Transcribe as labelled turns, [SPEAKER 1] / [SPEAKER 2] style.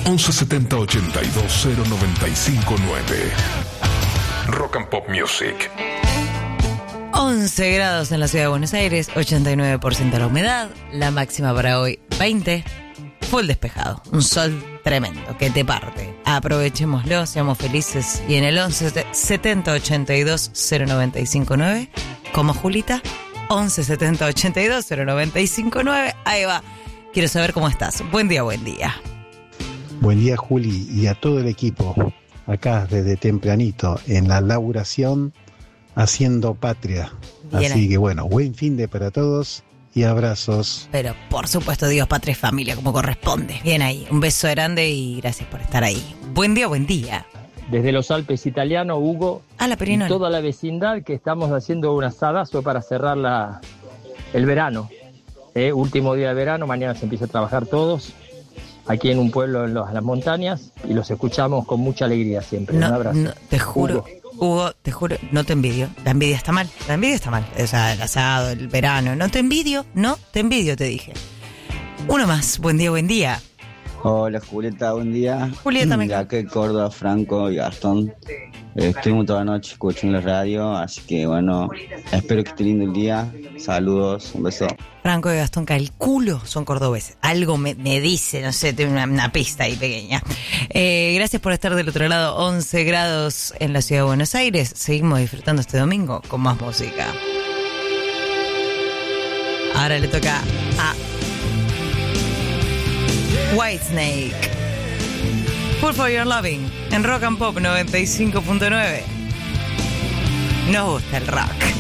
[SPEAKER 1] 1170 82 0959. Rock and Pop Music.
[SPEAKER 2] 11 grados en la ciudad de Buenos Aires, 89% la humedad, la máxima para hoy 20, full despejado, un sol tremendo que te parte. Aprovechémoslo, seamos felices. Y en el 1170 82 0959, como Julita, 1170 82 0959, ahí va. Quiero saber cómo estás. Buen día, buen día.
[SPEAKER 3] Buen día, Juli, y a todo el equipo, acá desde tempranito, en la lauración, haciendo patria.
[SPEAKER 2] Bien.
[SPEAKER 3] Así que bueno, buen fin de para todos y abrazos.
[SPEAKER 2] Pero por supuesto, Dios, patria y familia, como corresponde. Bien ahí, un beso grande y gracias por estar ahí. Buen día, buen día.
[SPEAKER 4] Desde los Alpes italianos, Hugo,
[SPEAKER 2] La
[SPEAKER 4] y
[SPEAKER 2] Perinola.
[SPEAKER 4] toda la vecindad que estamos haciendo un asadazo para cerrar el verano. Último día de verano, mañana se empieza a trabajar todos, aquí en un pueblo en las montañas, y los escuchamos con mucha alegría siempre. Un abrazo.
[SPEAKER 2] No, te juro, Hugo, te juro, no te envidio. La envidia está mal, O sea, el asado, el verano. No te envidio, te dije. Uno más, buen día, buen día.
[SPEAKER 5] Hola Julieta, buen día.
[SPEAKER 2] Julieta, me
[SPEAKER 5] acá en Córdoba, Franco y Gastón. Estuvimos toda la noche escuchando la radio, así que bueno, espero que esté lindo el día. Saludos, un beso.
[SPEAKER 2] Franco y Gastón calculo son cordobeses. Algo me dice, no sé, tengo una pista ahí pequeña. Gracias por estar del otro lado. 11 grados en la ciudad de Buenos Aires. Seguimos disfrutando este domingo con más música. Ahora le toca a Whitesnake. Full for Your Loving en Rock and Pop 95.9. Nos gusta el rock.